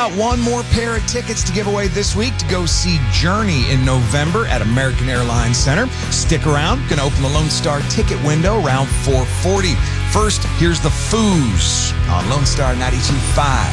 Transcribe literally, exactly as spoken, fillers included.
got one more pair of tickets to give away this week to go see Journey in November at American Airlines Center. Stick around. Going to open the Lone Star ticket window around four forty. First, here's the Foos on Lone Star ninety-two point five.